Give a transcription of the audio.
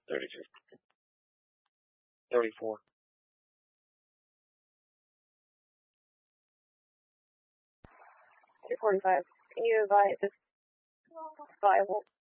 32. 34. 245. Can you advise if it's viable?